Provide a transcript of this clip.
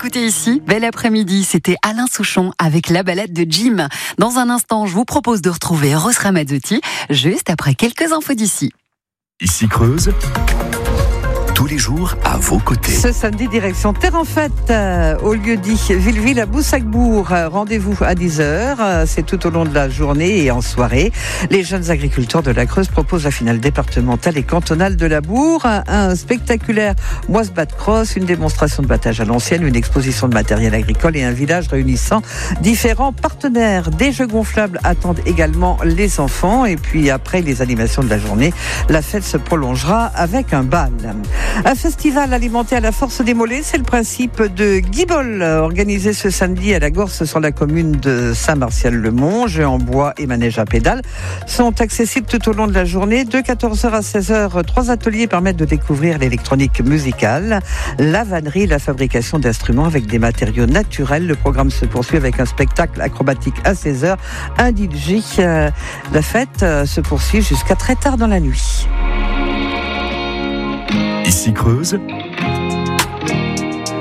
écoutez ici, bel après-midi, c'était Alain Souchon avec la balade de Jim. Dans un instant, je vous propose de retrouver Rose Ramazzotti, juste après quelques infos d'ici. Ici Creuse, tous les jours à vos côtés. Ce samedi, direction Terre en Fête, au lieu dit Villeville à Boussac-Bourg. Rendez-vous à 10h, c'est tout au long de la journée et en soirée. Les jeunes agriculteurs de la Creuse proposent la finale départementale et cantonale de la Bourg, un spectaculaire moisse-bat cross, une démonstration de battage à l'ancienne, une exposition de matériel agricole et un village réunissant différents partenaires. Des jeux gonflables attendent également les enfants et puis après les animations de la journée, la fête se prolongera avec un bal. Un festival alimenté à la force des mollets, c'est le principe de Guibol, organisé ce samedi à la Gorse sur la commune de Saint-Martial-le-Mont. Jeux en bois et manèges à pédales sont accessibles tout au long de la journée. De 14h à 16h, 3 ateliers permettent de découvrir l'électronique musicale, la vannerie, la fabrication d'instruments avec des matériaux naturels. Le programme se poursuit avec un spectacle acrobatique à 16h, un DJ. La fête se poursuit jusqu'à très tard dans la nuit. Ici Creuse,